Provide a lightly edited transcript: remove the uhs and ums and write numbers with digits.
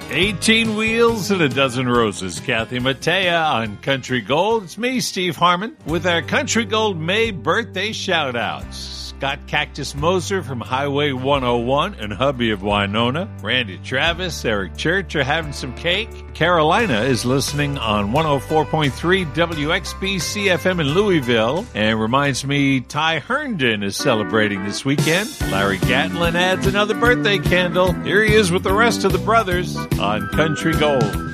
18 wheels and a dozen roses. Kathy Mattea on Country Gold. It's me, Steve Harmon, with our Country Gold May birthday shout-outs. Scott Cactus Moser from Highway 101 and hubby of Winona. Randy Travis, Eric Church are having some cake. Carolina is listening on 104.3 WXB CFM in Louisville and reminds me Ty Herndon is celebrating this weekend. Larry Gatlin adds another birthday candle. Here he is with the rest of the brothers on Country Gold.